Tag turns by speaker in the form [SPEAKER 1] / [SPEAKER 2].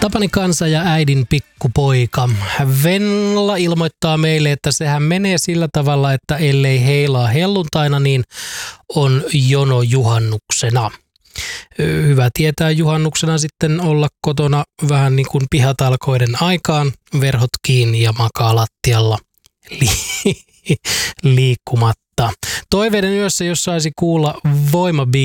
[SPEAKER 1] Tapani Kansa ja äidin pikkupoika. Venla ilmoittaa meille, että sehän menee sillä tavalla, että ellei heilaa helluntaina, niin on jono juhannuksena. Hyvä tietää juhannuksena sitten olla kotona vähän niin kuin pihatalkoiden aikaan, verhot kiinni ja makaa lattialla liikkumatta. Toiveiden yössä, jos saisi kuulla voimabiisin